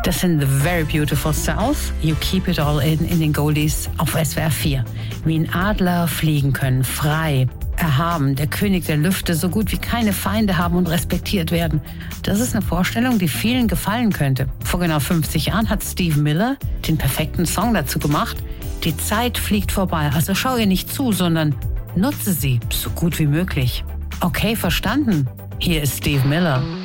Das sind The Very Beautiful South, You Keep It All in den Goldies auf SWR 4. Wie ein Adler fliegen können, frei, erhaben, der König der Lüfte, so gut wie keine Feinde haben und respektiert werden. Das ist eine Vorstellung, die vielen gefallen könnte. Vor genau 50 Jahren hat Steve Miller den perfekten Song dazu gemacht. Die Zeit fliegt vorbei, also schau ihr nicht zu, sondern nutze sie so gut wie möglich. Okay, verstanden. Hier ist Steve Miller.